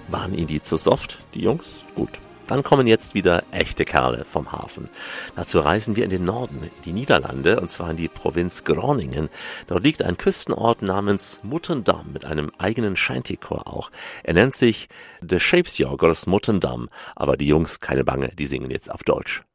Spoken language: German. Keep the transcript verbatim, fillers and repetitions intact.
Waren ihnen die zu soft, die Jungs? Gut. Dann kommen jetzt wieder echte Kerle vom Hafen. Dazu reisen wir in den Norden, in die Niederlande, und zwar in die Provinz Groningen. Dort liegt ein Küstenort namens Muttendam mit einem eigenen Shantychor auch. Er nennt sich The Shapesjagers Muttendam, aber die Jungs, keine Bange, die singen jetzt auf Deutsch.